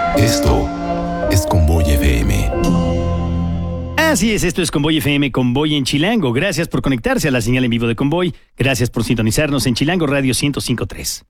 Esto es Convoy FM. Así es, esto es Convoy FM, Convoy en Chilango. Gracias por conectarse a la señal en vivo de Convoy. Gracias por sintonizarnos en Chilango Radio 105.3.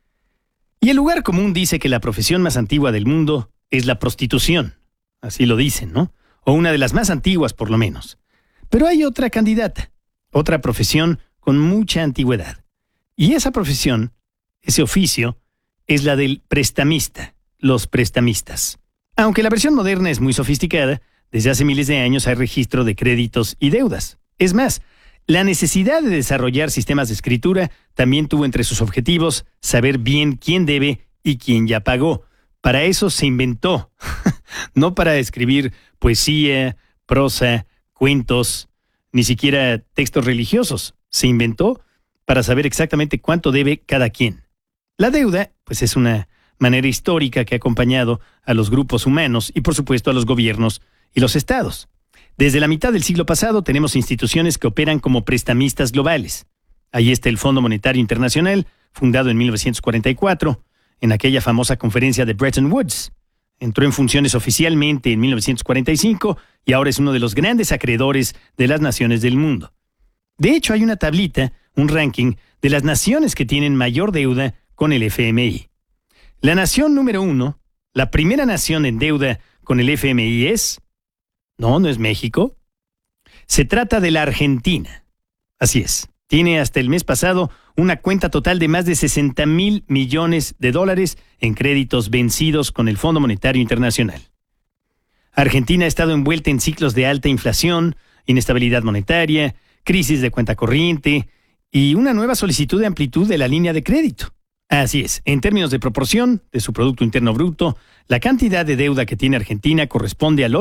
Y el lugar común dice que la profesión más antigua del mundo es la prostitución. Así lo dicen, ¿no? O una de las más antiguas, por lo menos. Pero hay otra candidata, otra profesión con mucha antigüedad. Y esa profesión, ese oficio, es la del prestamista, los prestamistas. Aunque la versión moderna es muy sofisticada, desde hace miles de años hay registro de créditos y deudas. Es más, la necesidad de desarrollar sistemas de escritura también tuvo entre sus objetivos saber bien quién debe y quién ya pagó. Para eso se inventó, no para escribir poesía, prosa, cuentos, ni siquiera textos religiosos. Se inventó para saber exactamente cuánto debe cada quien. La deuda, pues es una manera histórica que ha acompañado a los grupos humanos y por supuesto a los gobiernos y los estados. Desde la mitad del siglo pasado tenemos instituciones que operan como prestamistas globales. Ahí está el Fondo Monetario Internacional, fundado en 1944, en aquella famosa conferencia de Bretton Woods. Entró en funciones oficialmente en 1945 y ahora es uno de los grandes acreedores de las naciones del mundo. De hecho, hay una tablita, un ranking de las naciones que tienen mayor deuda con el FMI. La nación número 1, la primera nación en deuda con el FMI es... No es México. Se trata de la Argentina. Así es. Tiene hasta el mes pasado una cuenta total de más de 60,000 millones de dólares en créditos vencidos con el Fondo Monetario Internacional. Argentina ha estado envuelta en ciclos de alta inflación, inestabilidad monetaria, crisis de cuenta corriente y una nueva solicitud de amplitud de la línea de crédito. Así es, en términos de proporción de su Producto Interno Bruto, la cantidad de deuda que tiene Argentina corresponde al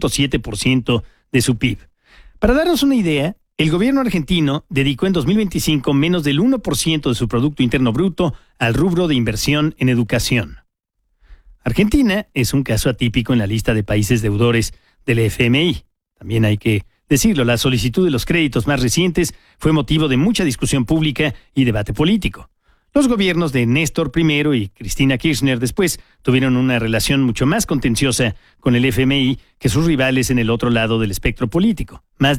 8.7% de su PIB. Para darnos una idea, el gobierno argentino dedicó en 2025 menos del 1% de su Producto Interno Bruto al rubro de inversión en educación. Argentina es un caso atípico en la lista de países deudores del FMI. También hay que decirlo, la solicitud de los créditos más recientes fue motivo de mucha discusión pública y debate político. Los gobiernos de Néstor primero y Cristina Kirchner después tuvieron una relación mucho más contenciosa con el FMI que sus rivales en el otro lado del espectro político. Más